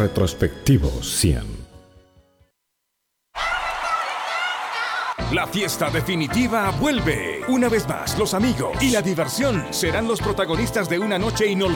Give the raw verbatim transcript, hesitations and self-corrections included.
Retrospectivo cien. La fiesta definitiva vuelve. Una vez más, los amigos y la diversión serán los protagonistas de una noche inolvidable.